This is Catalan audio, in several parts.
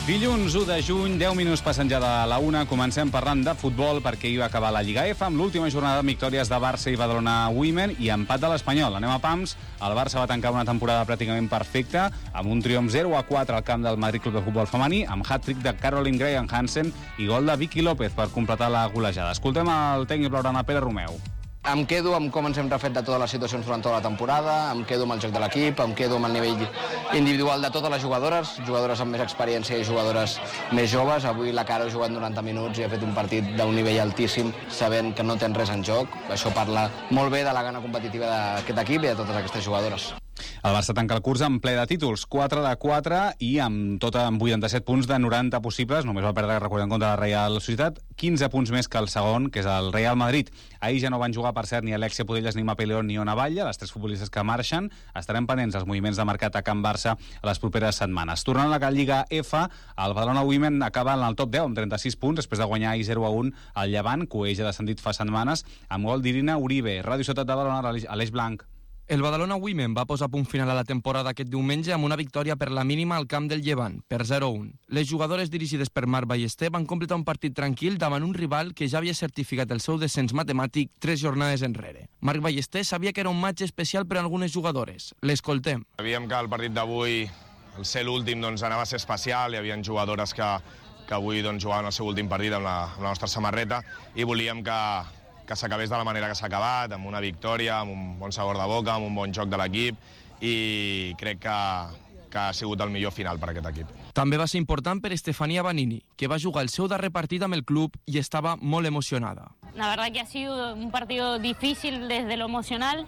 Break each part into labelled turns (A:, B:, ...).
A: Dilluns 1 de juny, 10 minuts passen ja de la 1. Comencem parlant de futbol perquè hi va acabar la Lliga F amb l'última jornada de victòries de Barça i Badalona Women i empat de l'Espanyol. Anem a pams. El Barça va tancar una temporada pràcticament perfecta amb un triomf 0-4 al camp del Madrid Club de Futbol Femení amb hat-trick de Caroline Graham Hansen i gol de Vicky López per completar la golejada. Escoltem el tècnic blaugrana Pere Romeu.
B: Em quedo amb com ens hem refet de totes les situacions durant tota la temporada, em quedo amb el joc de l'equip, em quedo amb el nivell individual de totes les jugadores amb més experiència i jugadores més joves. Avui la Caro ha jugat 90 minuts i ha fet un partit d'un nivell altíssim, sabent que no té res en joc. Això parla molt bé de la gana competitiva d'aquest equip i de totes aquestes jugadores.
A: El Barça tanca el curs en ple de títols, 4 de 4 i amb 87 punts de 90 possibles. Només va perdre, recordem, contra la Real Societat, 15 punts més que el segon, que és el Real Madrid. Ahir ja no van jugar, per cert, ni Alexia Putellas, ni Mapei León, ni Ona Batlle, les tres futbolistes que marxen. Estarem pendents dels moviments de mercat a Can Barça a les properes setmanes. Tornant a la Lliga F, el Badalona Women acaba en el top 10 amb 36 punts, després de guanyar 0-1 al Llevant, que ja ha descendit fa setmanes, amb gol d'Irina Uribe. Ràdio Ciutat de Badalona, Aleix Blanc.
C: El Badalona Women va posar punt final a la temporada aquest diumenge amb una victòria per la mínima al camp del Llevant, per 0-1. Les jugadores dirigides per Marc Ballester van completar un partit tranquil davant un rival que ja havia certificat el seu descens matemàtic 3 jornades enrere. Marc Ballester sabia que era un match especial per a algunes jugadores. L'escoltem.
D: Sabíem que el partit d'avui, el ser l'últim, anava a ser especial. Hi havia jugadores que avui jugaven el seu últim partit amb la nostra samarreta i volíem que s'acabés de la manera que s'ha acabat, amb una victòria, amb un bon sabor de boca, amb un bon joc de l'equip, i crec que ha sigut el millor final per aquest equip.
C: També va ser important per Estefania Banini, que va jugar el seu darrer partit amb el club i estava molt emocionada.
E: La verdad que ha sido un partido difícil desde lo emocional.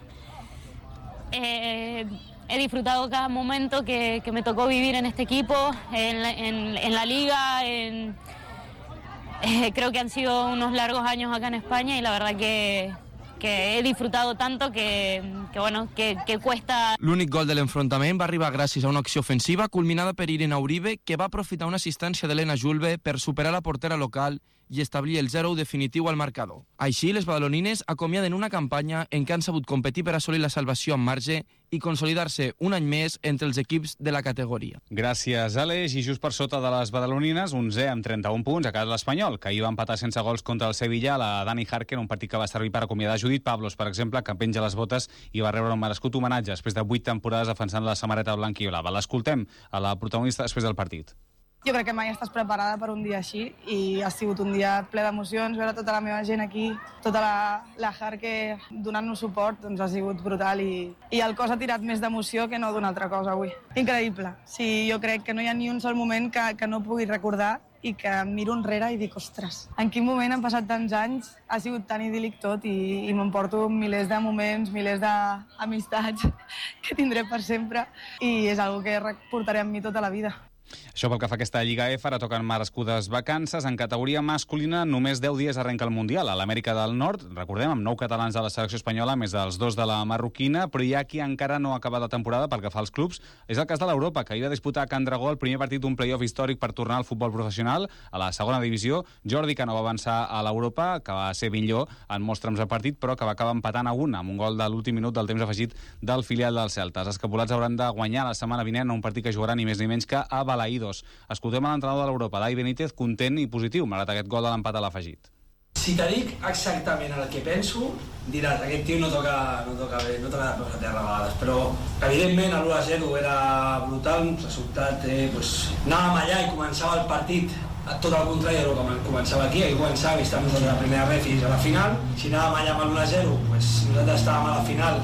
E: He disfrutado cada momento que me tocó vivir en este equipo, en la liga, creo que han sido unos largos años acá en España y la verdad que he disfrutado tanto que cuesta.
C: L'únic gol de l'enfrontament va arribar gràcies a una acció ofensiva culminada per Irina Uribe, que va aprofitar una assistència d'Helena Julve per superar la portera local i establir el 0-1 definitiu al marcador. Així, les badalonines acomiaden una campanya en què han sabut competir per assolir la salvació amb marge i consolidar-se un any més entre els equips de la categoria.
A: Gràcies, Aleix. I just per sota de les badalonines, 11 amb 31 punts, a casa l'Espanyol, que ahir va empatar sense gols contra el Sevilla, la Dani Harker, un partit que va servir per acomiadar Judit Pablos, per exemple, que penja les botes i va rebre un merescut homenatge després de 8 temporades defensant la samarreta blanca i blava. L'escoltem a la protagonista després del partit.
F: Jo crec que mai estàs preparada per un dia així i ha sigut un dia ple d'emocions. Veure tota la meva gent aquí, tota la Harker donant-nos suport, doncs ha sigut brutal i el cos ha tirat més d'emoció que no d'una altra cosa avui. Increïble. Sí, jo crec que no hi ha ni un sol moment que no pugui recordar i que em miro enrere i dic, ostres, en quin moment han passat tants anys, ha sigut tan idíl·lic tot i m'emporto milers de moments, milers d'amistats que tindré per sempre i és una que portaré amb mi tota la vida.
A: Això pel que fa a aquesta Lliga F, ara toquen merescudes vacances. En categoria masculina, només 10 dies arrenca el Mundial a l'Amèrica del Nord. Recordem, amb 9 catalans de la selecció espanyola, més dels 2 de la marroquina, però hi ha qui encara no ha acabat la temporada pel que fa als clubs. És el cas de l'Europa, que ahir va disputar a Can Dragó el primer partit d'un play-off històric per tornar al futbol professional a la segona divisió. Jordi Cano va avançar a l'Europa, que va ser millor en molts trams del partit, però que va acabar empatant a 1 amb un gol de l'últim minut del temps afegit del filial del Celta. Els escapulats hauran de guanyar la setmana vinent un partit que jugarà ni més ni menys que a Balaïdos. Escoltem a l'entrenador de l'Europa, Dai Benítez, content i positiu, malgrat aquest gol de l'empat a l'afegit.
G: Si te dic exactament el que penso, diràs, aquest tio no toca bé, no toca de peus a terra a vegades, però evidentment l'1-0 era brutal, un resultat, anàvem allà i començava el partit tot el contrari del que començava aquí, començava i estàvem nosaltres a la primera red fins a la final. Si anàvem allà amb el 1-0, nosaltres estàvem a la final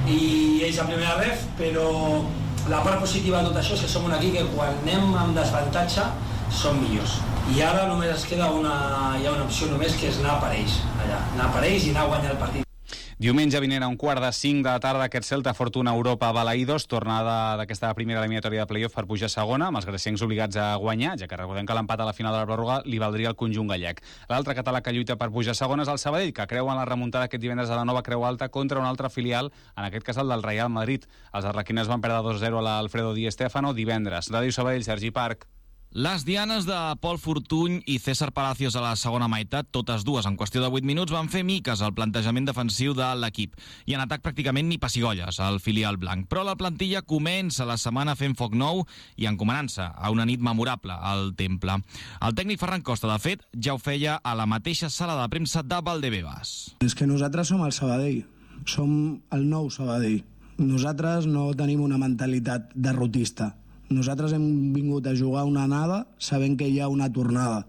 G: i ells a primera red, però la part positiva de tot això és que som un equip que quan anem amb desavantatge som millors. I ara només es queda hi ha una opció només, que és anar per ells, anar per ells i anar a guanyar el partit.
A: Diumenge vinent a 4:45 de la tarda aquest Celta Fortuna Europa a Balaïdos, tornada d'aquesta primera eliminatòria de play-off per pujar a segona, amb els graciencs obligats a guanyar, ja que recordem que l'empat a la final de la pròrroga li valdria el conjunt gallec. L'altre català que lluita per pujar a segona és el Sabadell, que creu en la remuntada aquest divendres a la nova Creu Alta contra un altre filial, en aquest cas el del Real Madrid. Els arlequines van perdre 2-0 a l'Alfredo Di Stéfano divendres. Ràdio Sabadell, Sergi Parc.
H: Les dianes de Pol Fortuny i César Palacios a la segona meitat, totes dues en qüestió de 8 minuts, van fer miques al plantejament defensiu de l'equip. I en atac pràcticament ni pessigolles al filial blanc. Però la plantilla comença la setmana fent foc nou i encomanant-se a una nit memorable al Temple. El tècnic Ferran Costa, de fet, ja ho feia a la mateixa sala de premsa de Valdebebas.
I: És que nosaltres som el Sabadell, som el nou Sabadell. Nosaltres no tenim una mentalitat derrotista. Nosaltres hem vingut a jugar una anada sabent que hi ha una tornada.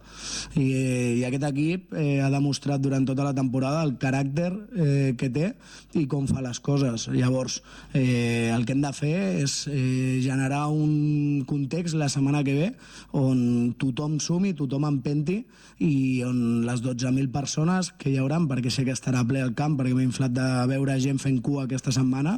I: I aquest equip ha demostrat durant tota la temporada el caràcter que té i com fa les coses. Llavors, el que hem de fer és generar un context la setmana que ve on tothom sumi, tothom empenti i on les 12.000 persones que hi haurà, perquè sé que estarà ple al camp, perquè m'he inflat de veure gent fent cua aquesta setmana,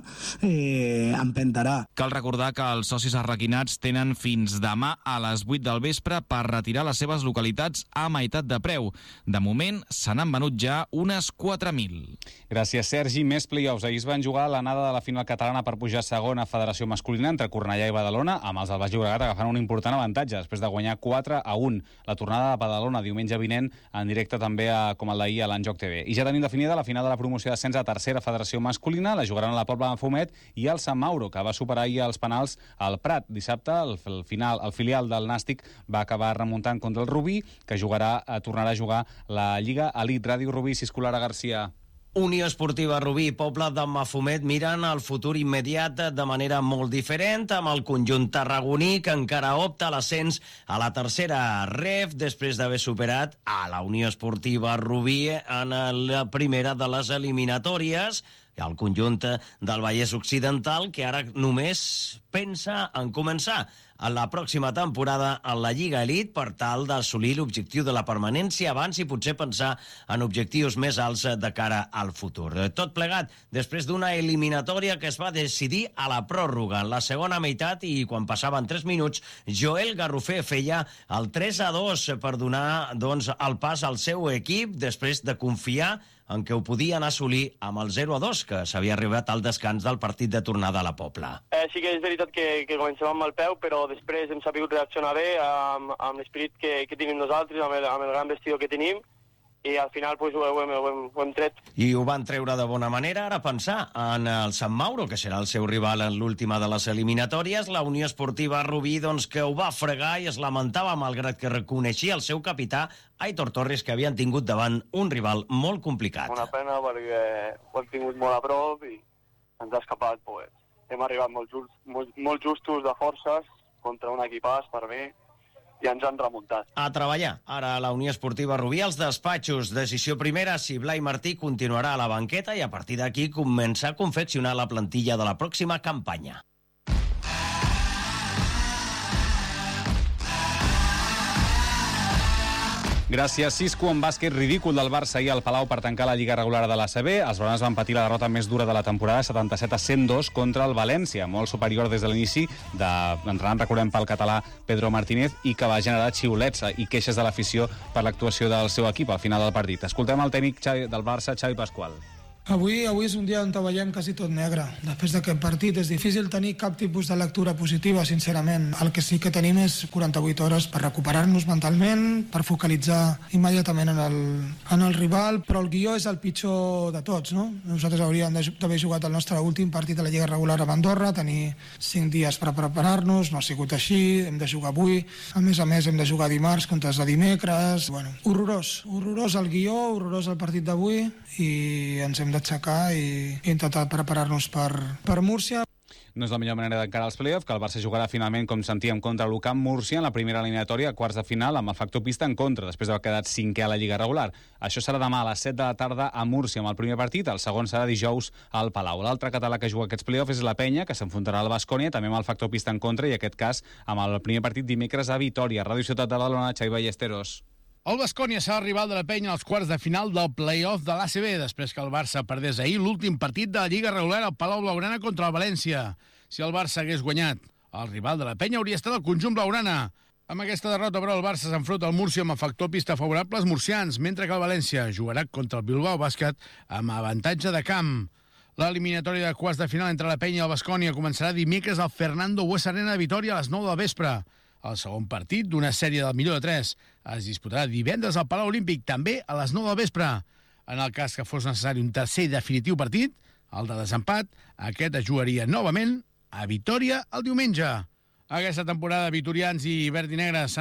I: empentarà.
H: Cal recordar que els socis arraquinats tenen fins demà a les 8 del vespre per retirar les seves localitats a meitat de preu. De moment, se n'han venut ja unes 4.000.
A: Gràcies, Sergi. Més play-offs. Ahir es van jugar l'anada de la final catalana per pujar a segona federació masculina entre Cornellà i Badalona, amb els del Baix Llobregat agafant un important avantatge després de guanyar 4-1. La tornada de Badalona diumenge vinent en directe també com el d'ahir a l'Enjoc TV. I ja tenim definida la final de la promoció d'ascens a tercera federació masculina. La jugaran a la Pobla de Mafumet i el Sant Mauro, que va superar ahir els penals al Prat. Dissabte el filial del Nàstic va acabar remuntant contra el Rubí, que tornarà a jugar la Lliga Elite. Ràdio Rubí, Ciscolara Garcia.
J: Unió Esportiva Rubí i Pobla de Mafumet miren el futur immediat de manera molt diferent, amb el conjunt tarragoní que encara opta a l'ascens a la tercera ref després d'haver superat a la Unió Esportiva Rubí en la primera de les eliminatòries. El conjunt del Vallès Occidental, que ara només pensa en començar a la pròxima temporada en la Lliga Elite per tal d'assolir l'objectiu de la permanència abans i potser pensar en objectius més alts de cara al futur. Tot plegat després d'una eliminatòria que es va decidir a la pròrroga en la segona meitat i quan passaven 3 minuts Joel Garrofer feia el 3-2 per donar el pas al seu equip després de confiar en què ho podien assolir amb el 0-2, que s'havia arribat al descans del partit de tornada a la Pobla.
K: Sí que és veritat que comencem amb el peu, però després hem sabut reaccionar bé amb l'esperit que tenim nosaltres, amb el gran vestidor que tenim, i al final pues, ho hem tret.
J: I ho van treure de bona manera. Ara pensar en el Sant Mauro, que serà el seu rival en l'última de les eliminatòries, la Unió Esportiva Rubí, que ho va fregar i es lamentava, malgrat que reconeixia el seu capità, Aitor Torres, que havien tingut davant un rival molt complicat.
K: Una pena perquè ho hem tingut molt a prop i ens ha escapat. Pues. Hem arribat molt justos de forces contra un equipàs per mi i ens han remuntat.
J: A treballar. Ara la Unió Esportiva Rubí als despatxos. Decisió primera si Blai Martí continuarà a la banqueta i a partir d'aquí començar a confeccionar la plantilla de la pròxima campanya.
A: Gràcies, Cisco. En bàsquet, ridícul del Barça ahir al Palau per tancar la Lliga regular de l'ACB. Els blaugranes van patir la derrota més dura de la temporada, 77-102 contra el València, molt superior des de l'inici, entrant, recordem, pel català Pedro Martínez, i que va generar xiulets i queixes de l'afició per l'actuació del seu equip al final del partit. Escoltem el tècnic del Barça, Xavi Pasqual.
L: Avui és un dia on veiem quasi tot negre. Després d'aquest partit és difícil tenir cap tipus de lectura positiva, sincerament. El que sí que tenim és 48 hores per recuperar-nos mentalment, per focalitzar immediatament en el rival, però el guió és el pitjor de tots, no? Nosaltres hauríem d'haver jugat el nostre últim partit de la Lliga regular a Andorra, tenir 5 dies per preparar-nos, no ha sigut així, hem de jugar avui, a més hem de jugar dimarts contra els de dimecres. Bueno, horrorós el guió, horrorós el partit d'avui i ens hem d'aixecar i intentar preparar-nos per Múrcia.
A: No és la millor manera d'encarar els play-offs, que el Barça jugarà finalment, com sentíem, contra l'UCAM Múrcia en la primera eliminatòria a quarts de final amb el factor pista en contra, després d'haver quedat 5è a la Lliga regular. Això serà demà a les 7 de la tarda a Múrcia amb el primer partit, el segon serà dijous al Palau. L'altre català que juga aquests play-offs és la Penya, que s'enfrontarà al Baskonia, també amb el factor pista en contra, i aquest cas amb el primer partit dimecres a Vitòria. Ràdio Ciutat de Badalona, Xavi Ballesteros.
M: El Baskonia serà el rival de la Penya als quarts de final del play-off de l'ACB, després que el Barça perdés ahir l'últim partit de la Lliga regular al Palau Blaugrana contra el València. Si el Barça hagués guanyat, el rival de la Penya hauria estat el conjunt blaugrana. Amb aquesta derrota, però, el Barça s'enfronta al Múrcia amb el factor pista favorable als murcians, mentre que el València jugarà contra el Bilbao Bàsquet amb avantatge de camp. L'eliminatòria de quarts de final entre la Penya i el Baskonia començarà dimecres al Fernando Buesa Arena de Vitòria a les 9 del vespre. El segon partit d'una sèrie del millor de 3 es disputarà divendres al Palau Olímpic, també a les 9 del vespre. En el cas que fos necessari un tercer i definitiu partit, el de desempat, aquest es jugaria novament a Vitòria el diumenge. Aquesta temporada vitorians i verdinegres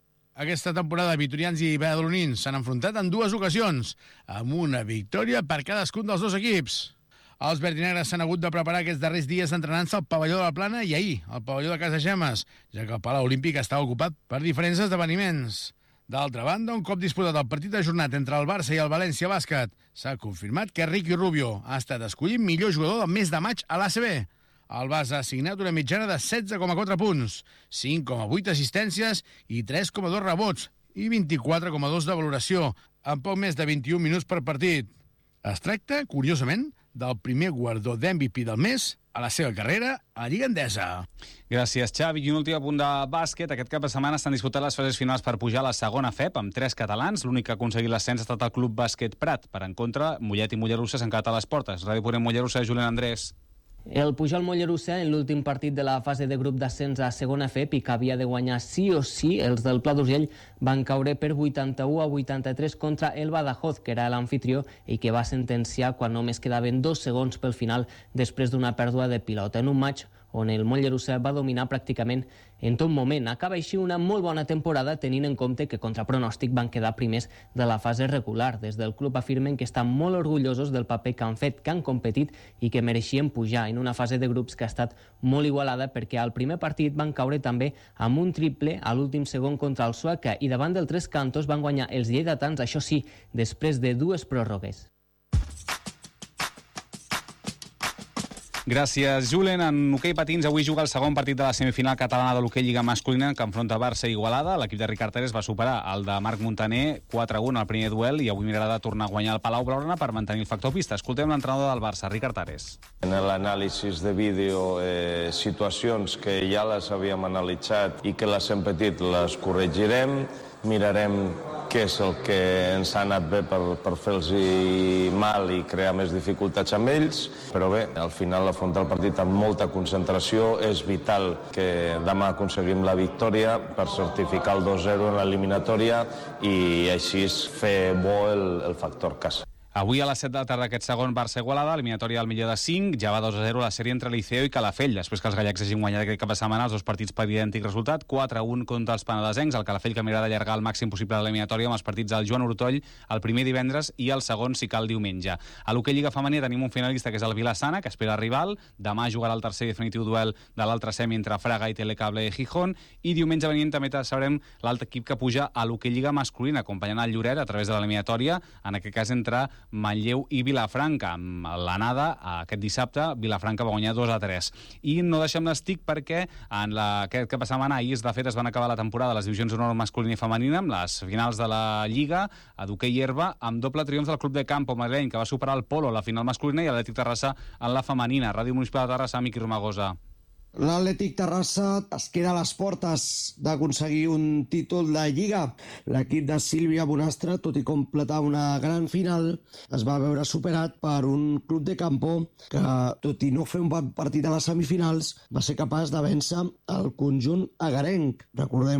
M: i badalonins s'han enfrontat en dues ocasions, amb una victòria per cadascun dels dos equips. Els verdinegres s'han hagut de preparar aquests darrers dies entrenant-se al pavelló de la Plana i ahir al pavelló de Casa Gemes, ja que el Palau Olímpic estava ocupat per diferents esdeveniments. D'altra banda, un cop disputat el partit ajornat entre el Barça i el València Bàsquet, s'ha confirmat que Ricky Rubio ha estat escollit millor jugador del mes de maig a l'ACB. El Barça ha assignat una mitjana de 16,4 punts, 5,8 assistències i 3,2 rebots i 24,2 de valoració, en poc més de 21 minuts per partit. Es tracta, curiosament, del primer guardó d'MVP del mes a la seva carrera a Lliga Endesa.
A: Gràcies, Xavi. I un últim apunt de bàsquet. Aquest cap de setmana s'han disputat les fases finals per pujar a la segona FEP amb 3 catalans. L'únic que ha aconseguit l'ascens ha estat el Club Bàsquet Prat. Per en contra, Mollet i Mollerussa s'han quedat a les portes. Ràdio Ponent Mollerussa, Julián Andrés.
N: El Pujol Mollerussa, en l'últim partit de la fase de grup d'ascens a segona FEP i que havia de guanyar sí o sí, els del Pla d'Urgell van caure per 81-83 contra el Badajoz, que era l'anfitrió i que va sentenciar quan només quedaven 2 segons pel final després d'una pèrdua de pilota en un match on el Mollerussa va dominar pràcticament en tot moment. Acaba així una molt bona temporada tenint en compte que contra pronòstic van quedar primers de la fase regular. Des del club afirmen que estan molt orgullosos del paper que han fet, que han competit i que mereixien pujar en una fase de grups que ha estat molt igualada perquè al primer partit van caure també amb un triple a l'últim segon contra el Sueca i davant del Tres Cantos van guanyar els lleidatans, això sí, després de 2 pròrrogues.
A: Gràcies, Julen. En hoquei patins, avui juga el segon partit de la semifinal catalana de l'hoquei Lliga masculina que enfronta Barça i Igualada. L'equip de Ricard Teres va superar el de Marc Montaner 4-1 al primer duel i avui mirarà de tornar a guanyar el Palau Blaugrana per mantenir el factor pista. Escoltem l'entrenador del Barça, Ricard Teres.
O: En l'anàlisi de vídeo, situacions que ja les havíem analitzat i que les hem petit les corregirem, mirarem què és el que ens ha anat bé per fer-los mal i crear més dificultats amb ells, però bé, al final afrontar el partit amb molta concentració és vital que demà aconseguim la victòria per certificar el 2-0 en l'eliminatòria i així fer bo el factor casa.
A: Avui a les 7 de la tarda aquest segon Barça-Igualada, eliminatòria al millor de 5, ja va 2-0 la sèrie entre Liceo i Calafell, després que els gallecs hagin guanyat aquest cap de setmana els dos partits per idèntic resultat, 4-1 contra els penedesencs, el Calafell que mirarà d'allargar el màxim possible a l'eliminatòria amb els partits del Joan Ortoll el primer divendres i el segon, si cal, diumenge. A l'hoquei Lliga Femení tenim un finalista que és el Vilassana, que espera rival, demà jugarà el tercer i definitiu duel de l'altre semi entre Fraga i Telecable de Gijón, i diumenge venint també sabrem l'altre equip que puja a l'hoquei Lliga masculina, acompanyant el Lloret a través de l'eliminatòria, en aquest cas entre Manlleu i Vilafranca. Amb l'anada, aquest dissabte, Vilafranca va guanyar 2-3. I no deixem l'estic perquè aquest cap de setmana, ahir, de fet, es van acabar la temporada de les divisions d'honor masculina i femenina amb les finals de la Lliga a d'hoquei herba, amb doble triomf del Club de Campo madrileny, que va superar el Polo a la final masculina i l'Atlètic Terrassa en la femenina. Ràdio Municipal de Terrassa, Miqui Romagosa.
P: L'Atlètic Terrassa es queda a les portes d'aconseguir un títol de Lliga. L'equip de Sílvia Bonastre, tot i completar una gran final, es va veure superat per un Club de Campo que, tot i no fer un bon partit a les semifinals, va ser capaç de vèncer el conjunt agarenc. Recordem